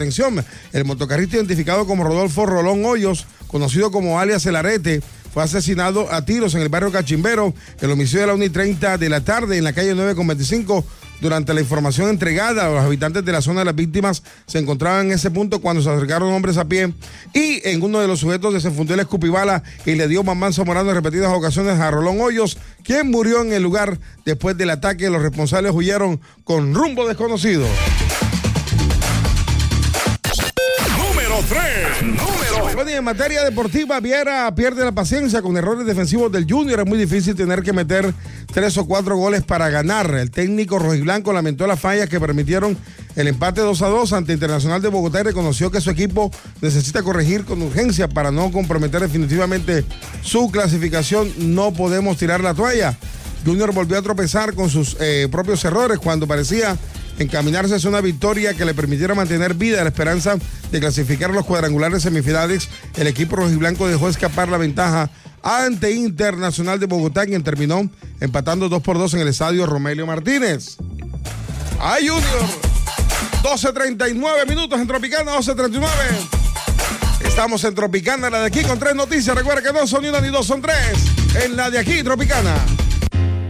Atención, el motocarrista identificado como Rodolfo Rolón Hoyos, conocido como alias El Arete, fue asesinado a tiros en el barrio Cachimbero, el homicidio de la 1:30 de la tarde en la calle 9/25. Durante la información entregada, los habitantes de la zona de las víctimas se encontraban en ese punto cuando se acercaron hombres a pie y en uno de los sujetos desenfundó el escupibala y le dio mamanzo morado en repetidas ocasiones a Rolón Hoyos, quien murió en el lugar. Después del ataque, los responsables huyeron con rumbo desconocido. Bueno, y en materia deportiva, Viera pierde la paciencia con errores defensivos del Junior. Es muy difícil tener que meter 3 o 4 goles para ganar. El técnico rojiblanco lamentó las fallas que permitieron el empate 2-2 ante Internacional de Bogotá y reconoció que su equipo necesita corregir con urgencia para no comprometer definitivamente su clasificación. No podemos tirar la toalla. Junior volvió a tropezar con sus propios errores cuando parecía encaminarse hacia una victoria que le permitiera mantener vida la esperanza de clasificar a los cuadrangulares semifinales. El equipo rojiblanco dejó escapar la ventaja ante Internacional de Bogotá, quien terminó empatando 2-2 en el estadio Romelio Martínez. ¡Ay, Junior! 12:39 minutos en Tropicana, 12:39. Estamos en Tropicana, la de aquí, con 3 noticias. Recuerda que no son ni una ni dos, son 3 en la de aquí, Tropicana.